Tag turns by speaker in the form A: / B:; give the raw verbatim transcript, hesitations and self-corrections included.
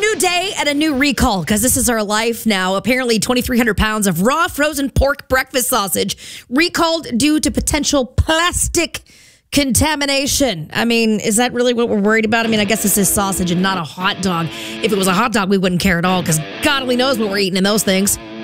A: new day and a new recall because this is our life now. Apparently, twenty-three hundred pounds of raw frozen pork breakfast sausage recalled due to potential plastic contamination. I mean, is that really what we're worried about? I mean, I guess this is sausage and not a hot dog. If it was a hot dog, we wouldn't care at all because God only knows what we're eating in those things.